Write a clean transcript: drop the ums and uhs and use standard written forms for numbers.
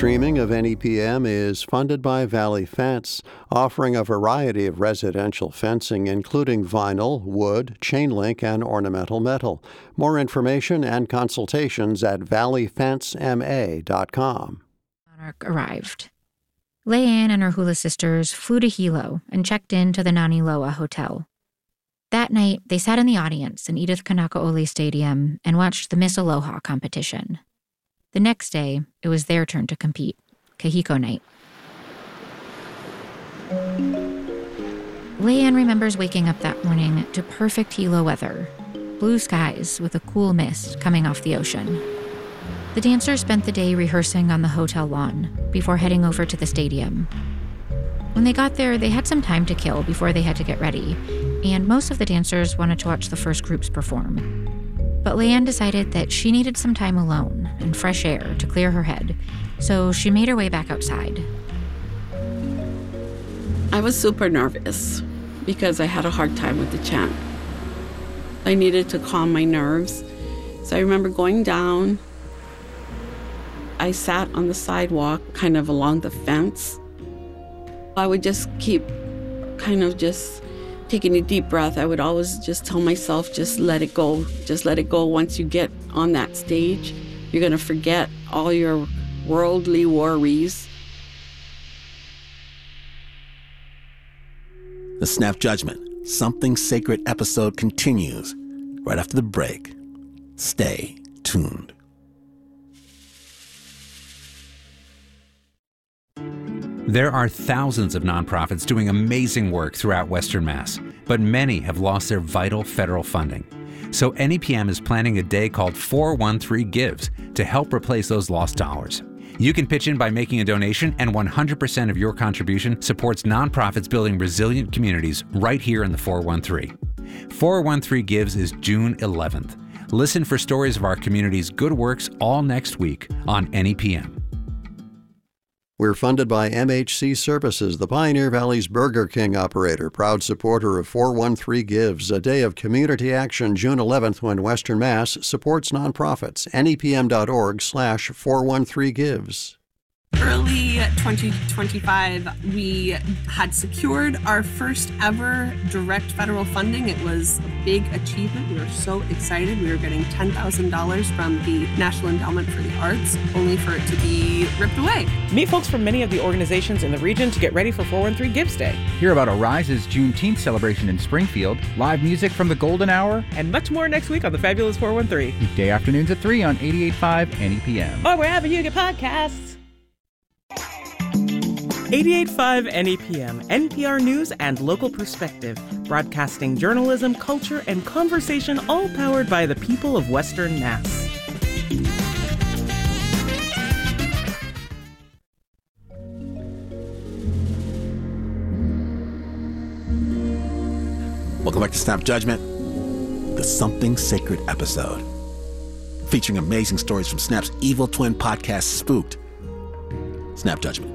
Streaming of NEPM is funded by Valley Fence, offering a variety of residential fencing, including vinyl, wood, chain link, and ornamental metal. More information and consultations at valleyfencema.com. Monarch arrived. Leanne and her hula sisters flew to Hilo and checked into the Naniloa Hotel. That night, they sat in the audience in Edith Kanakaole Stadium and watched the Miss Aloha competition. The next day, it was their turn to compete, Kahiko Night. Leanne remembers waking up that morning to perfect Hilo weather, blue skies with a cool mist coming off the ocean. The dancers spent the day rehearsing on the hotel lawn before heading over to the stadium. When they got there, they had some time to kill before they had to get ready, and most of the dancers wanted to watch the first groups perform. But Leanne decided that she needed some time alone and fresh air to clear her head, so she made her way back outside. I was super nervous because I had a hard time with the chant. I needed to calm my nerves. So I remember going down. I sat on the sidewalk, kind of along the fence. I would just keep kind of just taking a deep breath. I would always just tell myself, just let it go. Just let it go. Once you get on that stage, you're going to forget all your worldly worries. The Snap Judgment, Something Sacred episode continues right after the break. Stay tuned. There are thousands of nonprofits doing amazing work throughout Western Mass, but many have lost their vital federal funding. So NEPM is planning a day called 413 Gives to help replace those lost dollars. You can pitch in by making a donation, and 100% of your contribution supports nonprofits building resilient communities right here in the 413. 413 Gives is June 11th. Listen for stories of our community's good works all next week on NEPM. We're funded by MHC Services, the Pioneer Valley's Burger King operator, proud supporter of 413 Gives, a day of community action June 11th when Western Mass supports nonprofits. NEPM.org/413gives. Early 2025, we had secured our first ever direct federal funding. It was a big achievement. We were so excited. We were getting $10,000 from the National Endowment for the Arts, only for it to be ripped away. Meet folks from many of the organizations in the region to get ready for 413 Gives Day. Hear about Arise's Juneteenth celebration in Springfield, live music from the Golden Hour, and much more next week on the Fabulous 413. Weekday afternoons at 3 on 88.5 NEPM. Or wherever you get podcasts. 88.5 NEPM, NPR News and Local Perspective, broadcasting journalism, culture, and conversation, all powered by the people of Western Mass. Welcome back to Snap Judgment, the Something Sacred episode, featuring amazing stories from Snap's evil twin podcast, Spooked. Snap Judgment.